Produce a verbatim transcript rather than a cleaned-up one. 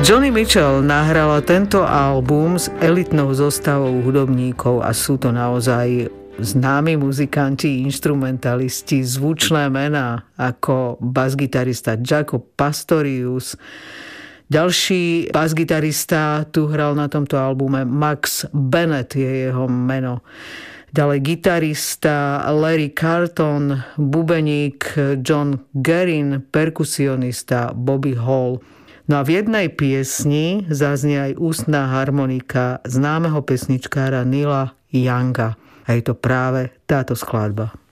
Joni Mitchell nahrala tento album s elitnou zostavou hudobníkov a sú to naozaj známi muzikanti, instrumentalisti, zvučné mená ako basgitarista Jaco Pastorius. Ďalší basgitarista tu hral na tomto albume, Max Bennett je jeho meno. Ďalej gitarista Larry Carlton, bubeník John Guerin, perkusionista Bobby Hall. No a v jednej piesni zaznie aj ústna harmonika známeho pesničkára Neila Younga. A je to práve táto skladba.